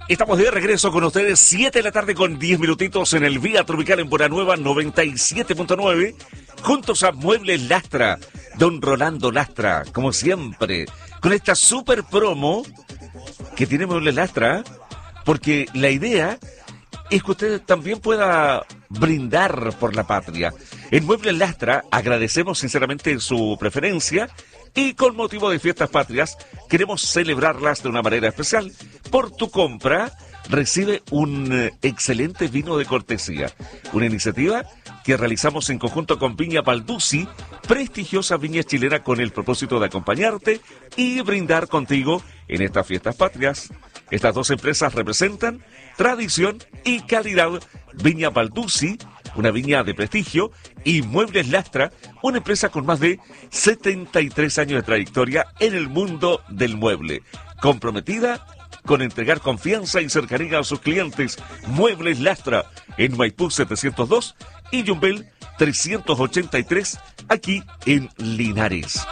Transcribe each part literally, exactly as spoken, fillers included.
Estamos de regreso con ustedes, siete de la tarde con diez minutitos en el Vía Tropical en Buena Nueva noventa y siete punto nueve, juntos a Muebles Lastra, don Rolando Lastra, como siempre, con esta super promo que tiene Muebles Lastra, porque la idea es que usted también pueda brindar por la patria. En Muebles Lastra agradecemos sinceramente su preferencia y con motivo de fiestas patrias queremos celebrarlas de una manera especial. Por tu compra recibe un excelente vino de cortesía, una iniciativa que realizamos en conjunto con Viña Balduzzi, prestigiosa viña chilena, con el propósito de acompañarte y brindar contigo en estas fiestas patrias. Estas dos empresas representan tradición y calidad. Viña Balduzzi, una viña de prestigio, y Muebles Lastra, una empresa con más de setenta y tres años de trayectoria en el mundo del mueble, comprometida con entregar confianza y cercanía a sus clientes. Muebles Lastra, en Maipú setecientos dos y Yumbel trescientos ochenta y tres, aquí en Linares.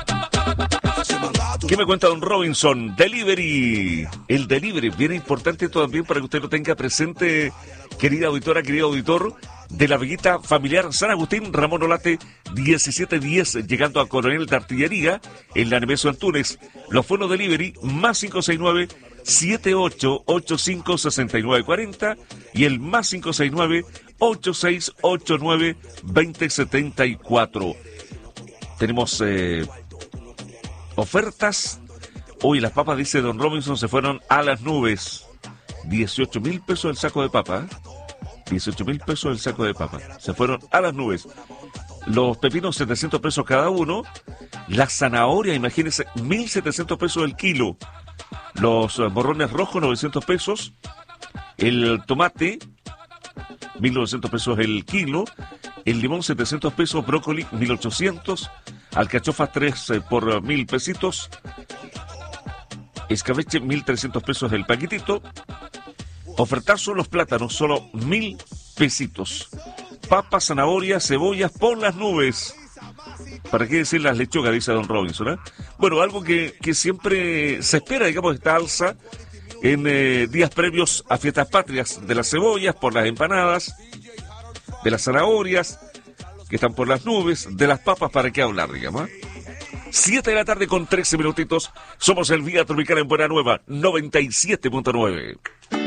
¿Qué me cuenta don Robinson? Delivery. El delivery, bien importante también para que usted lo tenga presente, querida auditora, querido auditor, de la Veguita Familiar San Agustín, Ramón Olate, diecisiete diez, llegando a Coronel de Artillería, en la Nemesio Antunes. Los fondos delivery, más cinco seis nueve, siete ocho ocho cinco, seis nueve cuatro cero y el más cinco seis nueve, ocho seis ocho nueve, dos cero siete cuatro. Tenemos eh, ofertas. Hoy las papas, dice don Robinson, se fueron a las nubes. dieciocho mil pesos el saco de papa. dieciocho mil pesos el saco de papa. Se fueron a las nubes. Los pepinos, setecientos pesos cada uno. La zanahoria, imagínense, mil setecientos pesos el kilo. Los morrones rojos, novecientos pesos. El tomate, mil novecientos pesos el kilo. El limón, setecientos pesos. Brócoli, mil ochocientos. Alcachofa, tres eh, por mil pesitos. Escabeche, mil trescientos pesos el paquetito. Ofertazo los plátanos, solo mil pesitos. Papas, zanahorias, cebollas por las nubes. ¿Para qué decir las lechugas? Dice don Robinson, ¿eh? Bueno, algo que, que siempre se espera, digamos, esta alza en eh, días previos a fiestas patrias, de las cebollas por las empanadas, de las zanahorias que están por las nubes, de las papas, ¿para qué hablar, digamos? ¿eh? siete de la tarde con trece minutitos. Somos el Vía Tropical en Buena Nueva noventa y siete punto nueve.